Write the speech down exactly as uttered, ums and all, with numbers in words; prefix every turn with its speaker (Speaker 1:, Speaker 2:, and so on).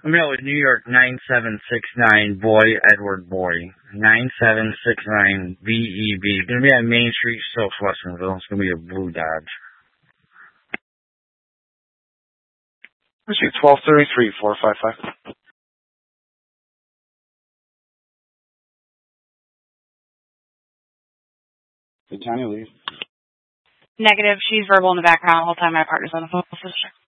Speaker 1: I'm out with New York nine seven six nine, Boy, Edward Boy. nine seven six nine B E B. It's going to be on Main Street, South Westonville. It's going to be a blue Dodge.
Speaker 2: Street twelve thirty-three, four five five. Did Tanya leave?
Speaker 3: Negative. She's verbal in the background the whole time my partner's on the phone.